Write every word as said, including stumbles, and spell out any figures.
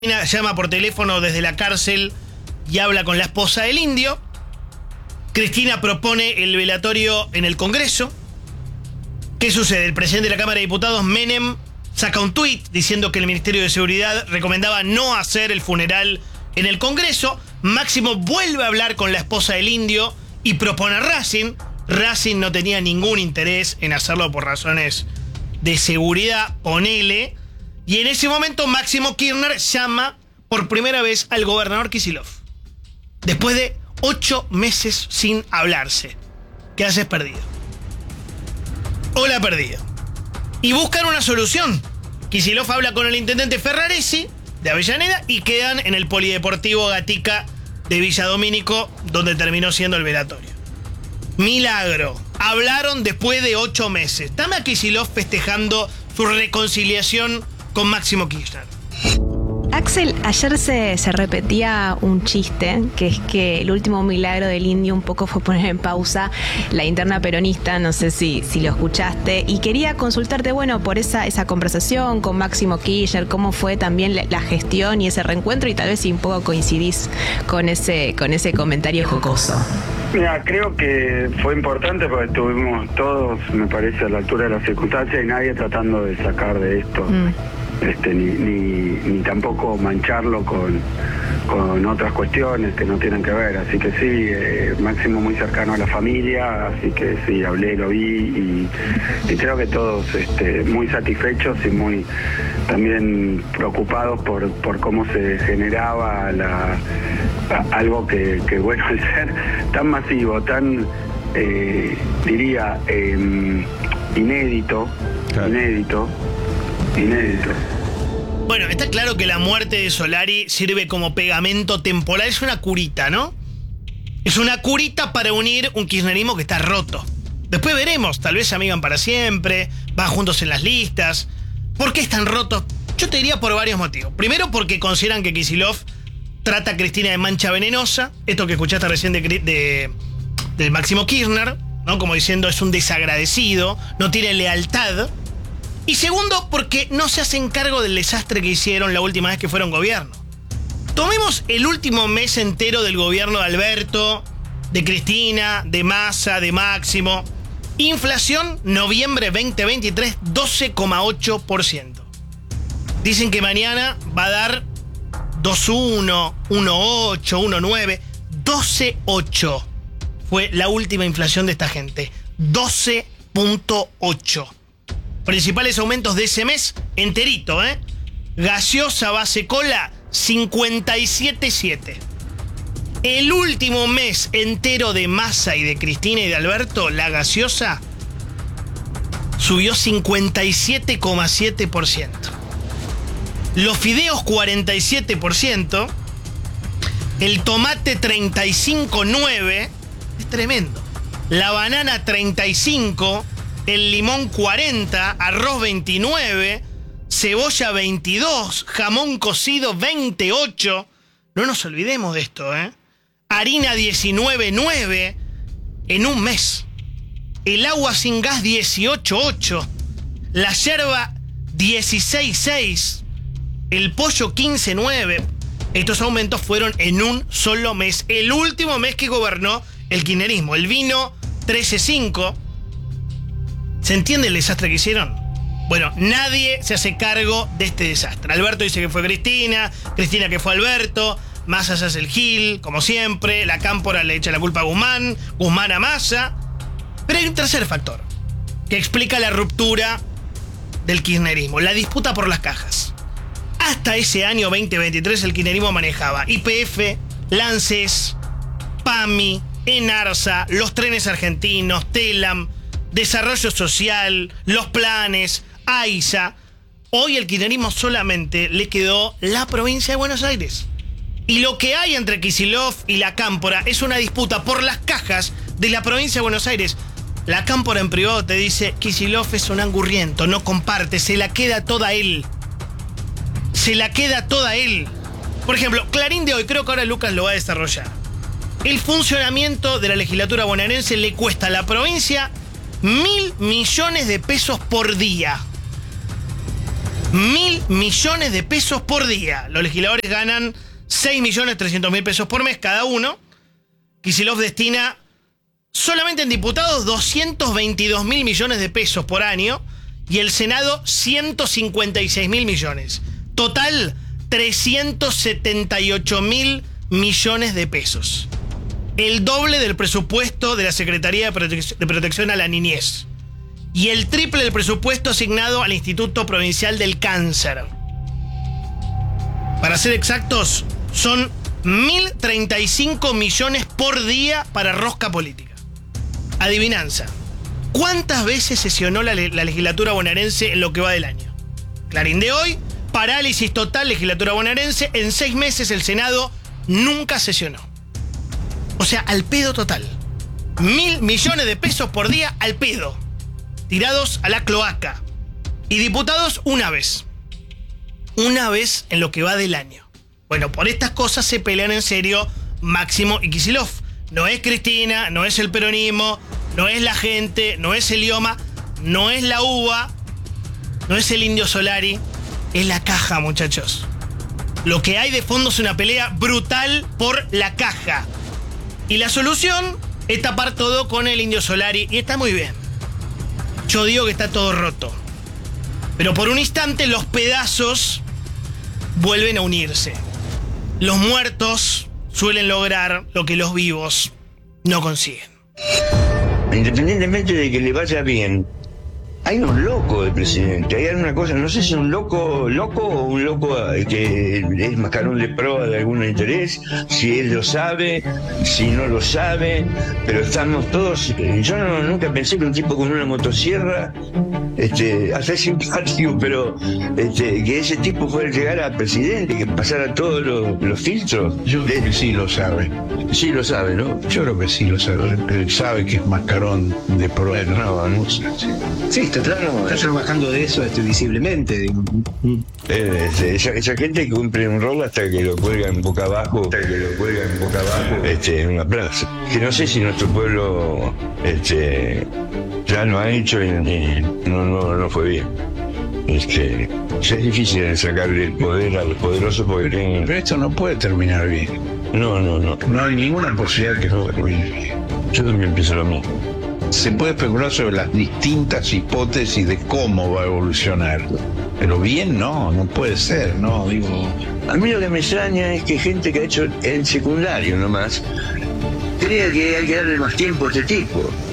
Llama por teléfono desde la cárcel y habla con la esposa del indio. Cristina propone el velatorio en el Congreso. ¿Qué sucede? El presidente de la Cámara de Diputados, Menem, saca un tuit diciendo que el Ministerio de Seguridad recomendaba no hacer el funeral en el Congreso. Máximo vuelve a hablar con la esposa del indio y propone a Racing. Racing no tenía ningún interés en hacerlo por razones de seguridad, ponele. Y en ese momento Máximo Kirchner llama por primera vez al gobernador Kicillof. Después de ocho meses sin hablarse. ¿Qué haces? Perdido. Hola, perdido. Y buscan una solución. Kicillof habla con el intendente Ferraresi de Avellaneda y quedan en el Polideportivo Gatica de Villa Domínico, donde terminó siendo el velatorio. Milagro. Hablaron después de ocho meses. Dame a Kicillof festejando su reconciliación con Máximo Kirchner. Axel, ayer se, se repetía un chiste, que es que el último milagro del indio un poco fue poner en pausa la interna peronista, no sé si, si lo escuchaste, y quería consultarte, bueno, por esa, esa conversación con Máximo Kirchner, cómo fue también la, la gestión y ese reencuentro, y tal vez si un poco coincidís con ese, con ese comentario jocoso. Mira, creo que fue importante porque estuvimos todos, me parece, a la altura de las circunstancias y nadie tratando de sacar de esto. Mm. Este, ni, ni, ni tampoco mancharlo con, con otras cuestiones que no tienen que ver, así que sí, eh, Máximo muy cercano a la familia, así que sí, hablé, lo vi y, y creo que todos este, muy satisfechos y muy también preocupados por, por cómo se generaba la, a, algo que, que, bueno, al ser tan masivo, tan, eh, diría, eh, inédito, claro. inédito, Inédito. Bueno, está claro que la muerte de Solari sirve como pegamento temporal. Es una curita, ¿no? Es una curita para unir un kirchnerismo que está roto. Después veremos, tal vez se amigan para siempre, van juntos en las listas. ¿Por qué están rotos? Yo te diría por varios motivos. Primero, porque consideran que Kicillof trata a Cristina de mancha venenosa. Esto que escuchaste recién de, de, de Máximo Kirchner, ¿no? Como diciendo, es un desagradecido, no tiene lealtad. Y segundo, porque no se hacen cargo del desastre que hicieron la última vez que fueron gobierno. Tomemos el último mes entero del gobierno de Alberto, de Cristina, de Massa, de Máximo. Inflación, noviembre veinte veintitrés, doce coma ocho por ciento. Dicen que mañana va a dar dos coma uno, uno coma ocho, uno coma nueve, doce coma ocho. Fue la última inflación de esta gente. doce coma ocho. Principales aumentos de ese mes, enterito, ¿eh? Gaseosa base cola, cincuenta y siete coma siete. El último mes entero de Massa y de Cristina y de Alberto, la gaseosa subió cincuenta y siete coma siete por ciento. Los fideos, cuarenta y siete por ciento. El tomate, treinta y cinco coma nueve. Es tremendo. La banana, treinta y cinco. El limón, cuarenta, arroz, veintinueve, cebolla, veintidós, jamón cocido, veintiocho. No nos olvidemos de esto, ¿eh? Harina, diecinueve coma nueve en un mes. El agua sin gas, dieciocho coma ocho. La yerba, dieciséis coma seis. El pollo, quince coma nueve. Estos aumentos fueron en un solo mes. El último mes que gobernó el kirchnerismo. El vino, trece coma cinco. ¿Se entiende el desastre que hicieron? Bueno, nadie se hace cargo de este desastre. Alberto dice que fue Cristina, Cristina que fue Alberto, Massa se hace el gil, como siempre, la Cámpora le echa la culpa a Guzmán, Guzmán a Massa. Pero hay un tercer factor que explica la ruptura del kirchnerismo, la disputa por las cajas. Hasta ese año veinte veintitrés el kirchnerismo manejaba Y P F, Lances, PAMI, Enarsa, los trenes argentinos, Telam, Desarrollo Social, los planes, AISA. Hoy el kirchnerismo solamente le quedó la provincia de Buenos Aires. Y lo que hay entre Kicillof y la Cámpora es una disputa por las cajas de la provincia de Buenos Aires. La Cámpora en privado te dice, Kicillof es un angurriento, no comparte, se la queda toda él. Se la queda toda él. Por ejemplo, Clarín de hoy, creo que ahora Lucas lo va a desarrollar. El funcionamiento de la legislatura bonaerense le cuesta a la provincia mil millones de pesos por día. Mil millones de pesos por día. Los legisladores ganan seis millones trescientos mil pesos por mes cada uno. Kicillof destina solamente en diputados doscientos veintidós mil millones de pesos por año y el Senado ciento cincuenta y seis mil millones. Total, trescientos setenta y ocho mil millones de pesos. El doble del presupuesto de la Secretaría de, Protec- de Protección a la Niñez. Y el triple del presupuesto asignado al Instituto Provincial del Cáncer. Para ser exactos, son mil treinta y cinco millones por día para rosca política. Adivinanza. ¿Cuántas veces sesionó la, la legislatura bonaerense en lo que va del año? Clarín de hoy, parálisis total legislatura bonaerense. En seis meses el Senado nunca sesionó. O sea, al pedo total. Mil millones de pesos por día al pedo. Tirados a la cloaca. Y diputados una vez. Una vez en lo que va del año. Bueno, por estas cosas se pelean en serio Máximo y Kicillof. No es Cristina, no es el peronismo, no es la gente, no es el IOMA, no es la UBA, no es el Indio Solari, es la caja, muchachos. Lo que hay de fondo es una pelea brutal por la caja. Y la solución es tapar todo con el Indio Solari, y está muy bien. Yo digo que está todo roto. Pero por un instante los pedazos vuelven a unirse. Los muertos suelen lograr lo que los vivos no consiguen. Independientemente de que le vaya bien, hay un loco de presidente, hay alguna cosa, no sé si es un loco loco o un loco que es mascarón de proa de algún interés, si él lo sabe, si no lo sabe, pero estamos todos, yo no, nunca pensé que un tipo con una motosierra, este, hasta es simpático, pero este, que ese tipo fuera a llegar a presidente, que pasara todos los, los filtros. Yo creo que sí lo sabe. Sí lo sabe, ¿no? Yo creo que sí lo sabe. Él sabe que es mascarón de proa. No, no, Sí. Sí, está, tra- está trabajando de eso este, visiblemente. digo. Eh, este, esa, esa gente cumple un rol hasta que lo cuelgan boca abajo, hasta que lo cuelgan boca abajo este, en una plaza. Que no sé si nuestro pueblo este, ya lo ha hecho y, y no, no, no fue bien. Este, ya es difícil sacarle el poder a los poderosos porque tienen... Pero esto no puede terminar bien. No, no, no. No hay ninguna posibilidad que no termine bien. Yo también pienso lo mismo. Se puede especular sobre las distintas hipótesis de cómo va a evolucionar. Pero bien no, no puede ser, no, digo... A mí lo que me extraña es que gente que ha hecho el secundario nomás crea que hay que darle más tiempo a este tipo.